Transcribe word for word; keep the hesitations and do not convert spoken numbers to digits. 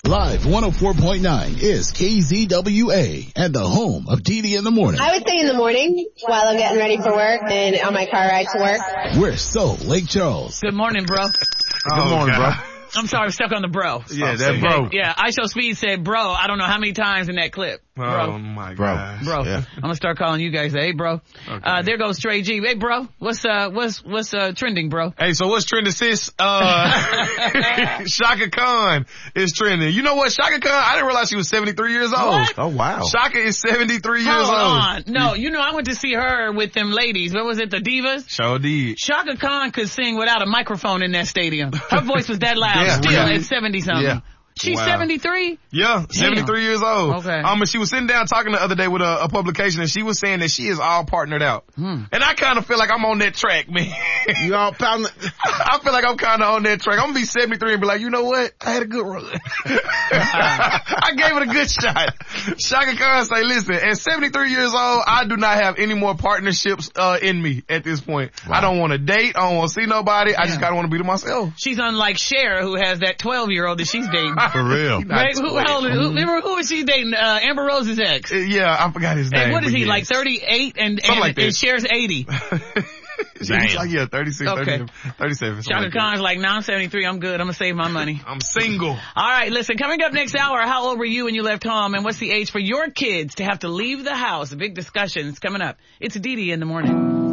Live one oh four point nine is K Z W A and the home of Dee in the morning. I would say in the morning while I'm getting ready for work and on my car ride to work. We're so Lake Charles. Good morning, bro. Good morning, bro. I'm sorry, I'm stuck on the bro. Yeah, that bro. Yeah, I Show Speed said bro, I don't know how many times in that clip. Bro. Oh, my Bro. gosh. Bro, Yeah. I'm gonna start calling you guys, hey, bro. Okay. Uh, there goes Trey G. Hey, bro, what's, uh, what's, what's, uh, trending, bro? Hey, so what's trending, sis? Uh, Shaka Khan is trending. You know what? Shaka Khan, I didn't realize she was seventy-three years old. What? Oh, wow. Shaka is seventy-three years Hold old. on. No, you know, I went to see her with them ladies. What was it, the Divas? Sure did. Shaka Khan could sing without a microphone in that stadium. Her voice was that loud Yeah, still yeah. at seventy-something. Yeah. She's Wow. seventy-three? Yeah, seventy-three years old. Okay. Um, and she was sitting down talking the other day with a, a publication, and she was saying that she is all partnered out. Hmm. And I kind of feel like I'm on that track, man. You all partnered? I feel like I'm kind of on that track. I'm gonna be seventy-three and be like, you know what? I had a good run. I gave it a good shot. Shaka Khan say, listen, at seventy-three years old, I do not have any more partnerships uh in me at this point. Wow. I don't want to date. I don't want to see nobody. I just Yeah. kind of want to be to myself. She's unlike Cher, who has that twelve-year-old that she's dating. For real. Not Right? Who, how old is, who, remember who was she dating? Uh, Amber Rose's ex. Uh, Yeah, I forgot his name. And what is but he, yes. like thirty-eight and, Something and, like that. and Cher's eighty? She's like, yeah, thirty-six, Okay. thirty, thirty-seven. something Shaka like that. Khan's like, nah, I'm seventy-three, I'm good, I'm gonna save my money. I'm single. All right, listen, coming up next hour, how old were you when you left home, and what's the age for your kids to have to leave the house? A big discussion is coming up. It's Dee Dee in the morning.